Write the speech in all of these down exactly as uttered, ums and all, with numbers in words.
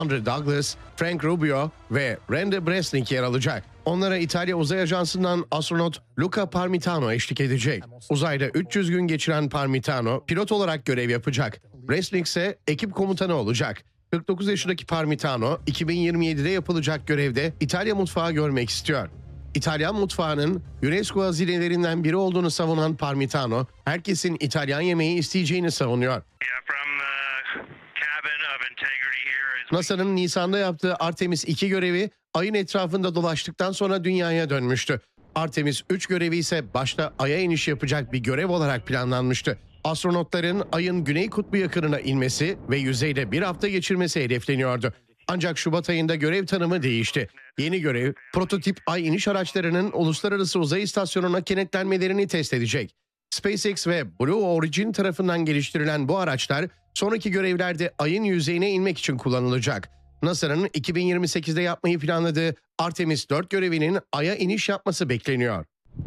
Andre Douglas, Frank Rubio ve Randy Bresnik yer alacak. Onlara İtalya Uzay Ajansı'ndan astronot Luca Parmitano eşlik edecek. Uzayda üç yüz gün geçiren Parmitano pilot olarak görev yapacak. Bresnik ise ekip komutanı olacak. kırk dokuz yaşındaki Parmitano, iki bin yirmi yedide yapılacak görevde İtalya mutfağı görmek istiyor. İtalyan mutfağının UNESCO hazinelerinden biri olduğunu savunan Parmitano, herkesin İtalyan yemeği isteyeceğini savunuyor. NASA'nın Nisan'da yaptığı Artemis iki görevi Ay'ın etrafında dolaştıktan sonra Dünya'ya dönmüştü. Artemis üç görevi ise başta Ay'a iniş yapacak bir görev olarak planlanmıştı. Astronotların Ay'ın Güney Kutbu yakınına inmesi ve yüzeyde bir hafta geçirmesi hedefleniyordu. Ancak Şubat ayında görev tanımı değişti. Yeni görev, prototip Ay iniş araçlarının Uluslararası Uzay İstasyonu'na kenetlenmelerini test edecek. SpaceX ve Blue Origin tarafından geliştirilen bu araçlar sonraki görevlerde Ay'ın yüzeyine inmek için kullanılacak. NASA'nın iki bin yirmi sekizde yapmayı planladığı Artemis dört görevinin Ay'a iniş yapması bekleniyor.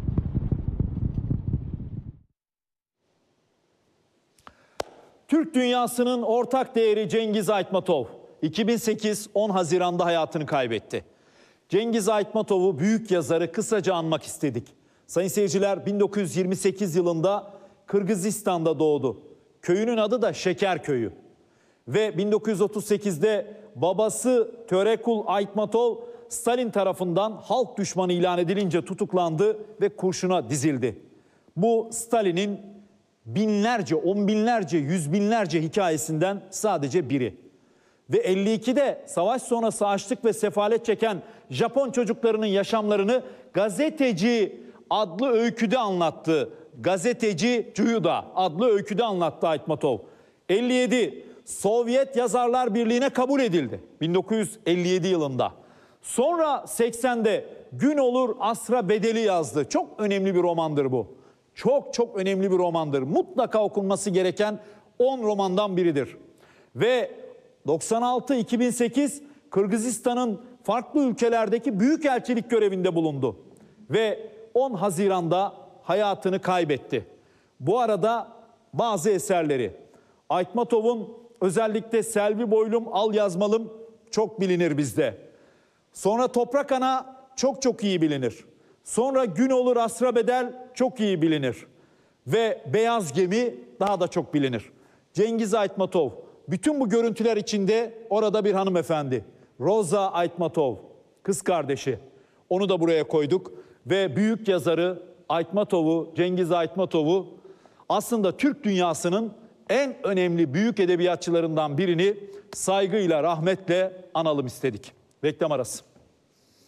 Türk dünyasının ortak değeri Cengiz Aytmatov iki bin sekiz on Haziran'da hayatını kaybetti. Cengiz Aytmatov'u büyük yazarı kısaca anmak istedik. Sayın seyirciler, bin dokuz yüz yirmi sekiz yılında Kırgızistan'da doğdu. Köyünün adı da Şeker Köyü. Ve bin dokuz yüz otuz sekizde babası Törekul Aytmatov Stalin tarafından halk düşmanı ilan edilince tutuklandı ve kurşuna dizildi. Bu Stalin'in binlerce, on binlerce, yüz binlerce hikayesinden sadece biri. Ve elli ikide savaş sonrası açlık ve sefalet çeken Japon çocuklarının yaşamlarını Gazeteci adlı öyküde anlattı. Gazeteci Cuyuda adlı öyküde anlattı Aytmatov. elli yedi Sovyet Yazarlar Birliği'ne kabul edildi bin dokuz yüz elli yedi yılında. Sonra seksende Gün Olur Asra Bedeli yazdı. Çok önemli bir romandır bu. Çok çok önemli bir romandır. Mutlaka okunması gereken on romandan biridir. Ve doksan altı iki bin sekiz Kırgızistan'ın farklı ülkelerdeki büyükelçilik görevinde bulundu. Ve on Haziran'da hayatını kaybetti. Bu arada bazı eserleri, Aytmatov'un özellikle Selvi Boylum Al Yazmalım çok bilinir bizde. Sonra Toprak Ana çok çok iyi bilinir. Sonra Gün Olur Asra Bedel çok iyi bilinir. Ve Beyaz Gemi daha da çok bilinir. Cengiz Aytmatov, bütün bu görüntüler içinde orada bir hanımefendi. Roza Aytmatov, kız kardeşi. Onu da buraya koyduk. Ve büyük yazarı Aytmatov'u, Cengiz Aytmatov'u aslında Türk dünyasının en önemli büyük edebiyatçılarından birini saygıyla, rahmetle analım istedik. Reklam arası.